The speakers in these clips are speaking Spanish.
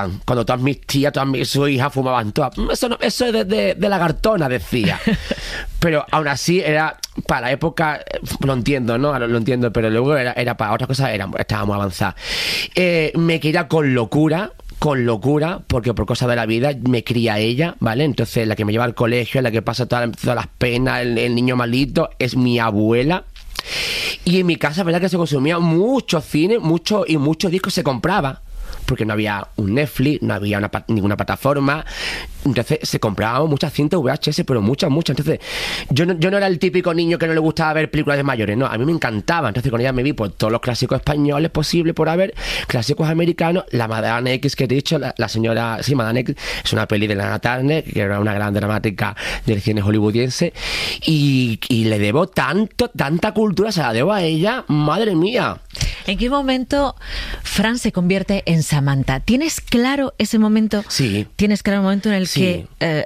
gustan. Cuando todas mis tías, sus hijas fumaban todas. Eso es de lagartona, decía. Pero aún así era... Para la época, lo entiendo, ¿no? Lo entiendo, pero luego era para otras cosas, estaba muy avanzada. Me quería con locura, porque por cosas de la vida me cría ella, ¿vale? Entonces la que me lleva al colegio, la que pasa todas las penas, el niño malito, es mi abuela. Y en mi casa, ¿verdad? Que se consumía mucho cine, muchos discos se compraba. Porque no había un Netflix, no había ninguna plataforma. Entonces se compraban muchas cintas VHS, pero muchas. Entonces yo no era el típico niño que no le gustaba ver películas de mayores, no, a mí me encantaba. Entonces con ella me vi por todos los clásicos españoles posibles por haber, clásicos americanos, la Madame X que he dicho, la señora, sí, Madame X, es una peli de Lana Turner, que era una gran dramática del cine hollywoodiense, y le debo tanta cultura, se la debo a ella, madre mía. ¿En qué momento Fran se convierte en Samantha? ¿Tienes claro ese momento? Sí. ¿Tienes claro el momento en el sí. que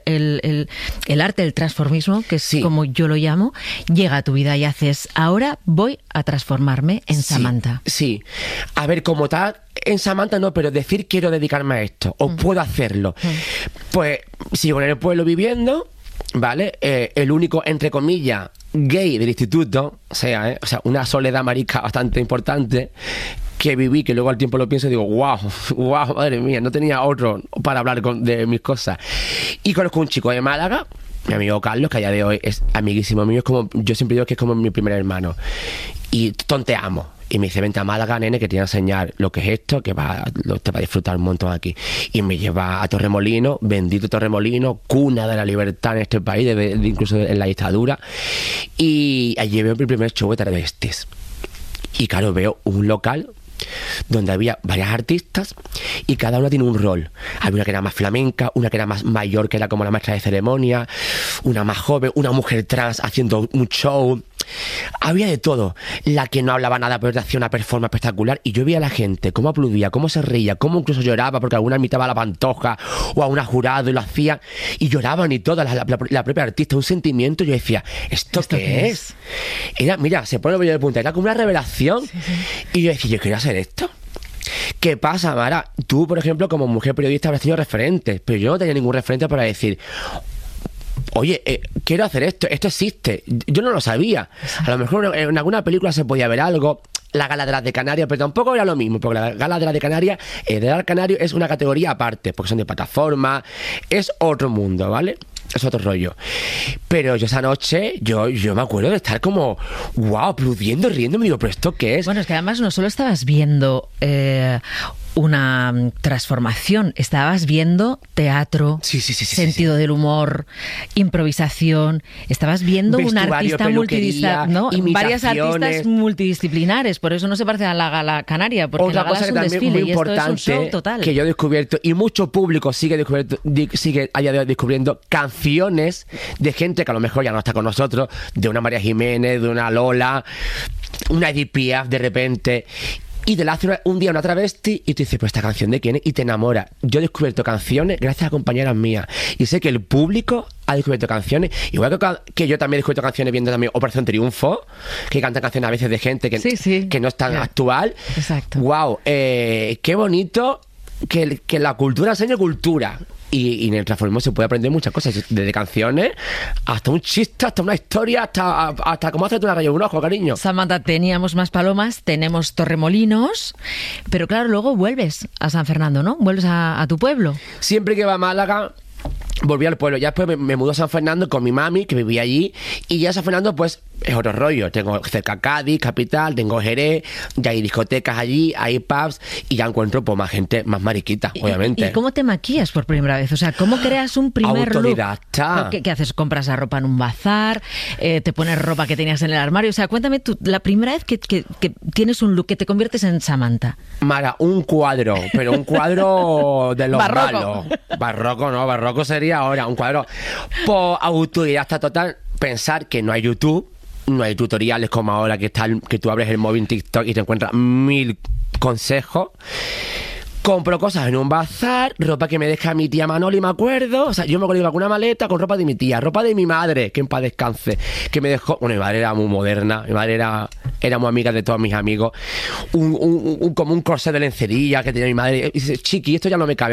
el arte del transformismo, que es sí. como yo lo llamo, llega a tu vida y haces, ahora voy a transformarme en Samantha? Sí. A ver, como tal, en Samantha no, pero decir quiero dedicarme a esto, o puedo hacerlo. Pues sigo en el pueblo viviendo, ¿vale? El único, entre comillas, gay del instituto, o sea, una soledad marica bastante importante que viví, que luego al tiempo lo pienso y digo, wow, madre mía, no tenía otro para hablar de mis cosas. Y conozco un chico de Málaga, mi amigo Carlos, que a día de hoy es amiguísimo mío, es como, yo siempre digo que es como mi primer hermano, y tonteamos. Y me dice, vente a Málaga, nene, que te voy a enseñar lo que es esto, que te va a disfrutar un montón aquí. Y me lleva a Torremolinos, bendito Torremolinos, cuna de la libertad en este país, incluso en la dictadura. Y allí veo mi primer show de travestis. Y claro, veo un local donde había varias artistas y cada una tiene un rol. Había una que era más flamenca, una que era más mayor, que era como la maestra de ceremonia, una más joven, una mujer trans haciendo un show. Había de todo. La que no hablaba nada pero te hacía una performance espectacular, y yo veía a la gente cómo aplaudía, cómo se reía, cómo incluso lloraba porque alguna imitaba a la Pantoja o a una jurado y lo hacía y lloraban y todas, la propia artista, un sentimiento. Yo decía, ¿esto qué es? Era, mira, se pone el vello de punta, era como una revelación. Sí. Y yo decía, yo quiero hacer esto. ¿Qué pasa, Mara? Tú, por ejemplo, como mujer periodista habrás tenido referentes, pero yo no tenía ningún referente para decir, oye, quiero hacer esto existe. Yo no lo sabía. A lo mejor en alguna película se podía ver algo, la Gala de las de Canarias, pero tampoco era lo mismo, porque la Gala de las de Canarias, de las Canarios es una categoría aparte, porque son de plataforma, es otro mundo, ¿vale? Es otro rollo. Pero yo esa noche, yo me acuerdo de estar como, wow, aplaudiendo, riendo, me digo, ¿pero esto qué es? Bueno, es que además no solo estabas viendo una transformación, estabas viendo teatro, sentido del humor, improvisación, estabas viendo un artista multidisciplinar, ¿no? Varias artistas multidisciplinares, por eso no se parece a la Gala Canaria, porque otra la Gala cosa es un que desfile muy y esto importante, es un show total. Que yo he descubierto, y mucho público sigue a día de hoy descubriendo canciones de gente que a lo mejor ya no está con nosotros, de una María Jiménez, de una Lola, una Edith Piaf de repente, y te la hace un día una travesti y tú dices, pues esta canción de quién es, y te enamoras. Yo he descubierto canciones gracias a compañeras mías, y sé que el público ha descubierto canciones, igual que yo también he descubierto canciones viendo también Operación Triunfo, que cantan canciones a veces de gente que no es tan actual. Exacto. Wow, qué bonito que la cultura enseñe cultura. Y en el transformismo se puede aprender muchas cosas, desde canciones hasta un chiste, hasta una historia, hasta cómo hacerte una raya de un ojo, cariño. Samantha, teníamos más palomas, tenemos Torremolinos, pero claro, luego vuelves a San Fernando, ¿no? Vuelves a tu pueblo. Siempre que iba a Málaga, volví al pueblo. Ya después me mudé a San Fernando con mi mami, que vivía allí, y ya San Fernando pues es otro rollo. Tengo cerca Cádiz, capital, tengo Jerez, ya hay discotecas allí, hay pubs, y ya encuentro pues más gente, más mariquita, obviamente. ¿Y cómo te maquillas por primera vez? O sea, ¿cómo creas un primer autodidacta? look? ¿Qué haces? ¿Compras la ropa en un bazar? ¿Te pones ropa que tenías en el armario? O sea, cuéntame tú, la primera vez que tienes un look, que te conviertes en Samantha. Mara, un cuadro, pero un cuadro de los malos. Barroco sería ahora, un cuadro por autodidacta total. Pensar que no hay YouTube, no hay tutoriales como ahora que tú abres el móvil en TikTok y te encuentras 1000 consejos. Compro cosas en un bazar, ropa que me deja mi tía Manoli, me acuerdo. O sea, yo me acuerdo de alguna maleta con ropa de mi tía, ropa de mi madre, que en paz descanse, que me dejó. Bueno, mi madre era muy moderna, mi madre era muy amiga de todos mis amigos. Como un corset de lencería que tenía mi madre. Y dice, chiqui, esto ya no me cabe.